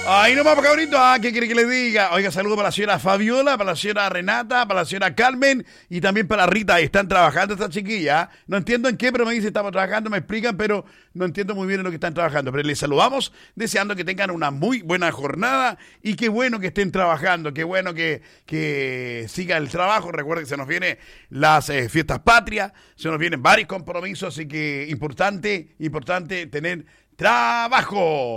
Ahí nomás, cabrito. ¿Qué quiere que le diga? Oiga, saludo para la señora Fabiola, para la señora Renata, para la señora Carmen y también para Rita. Están trabajando estas chiquillas. No entiendo en qué, pero me dice estamos trabajando, me explican, pero no entiendo muy bien en lo que están trabajando. Pero les saludamos deseando que tengan una muy buena jornada y qué bueno que estén trabajando, qué bueno que siga el trabajo. Recuerden que se nos vienen las fiestas patrias, se nos vienen varios compromisos, así que importante tener trabajo.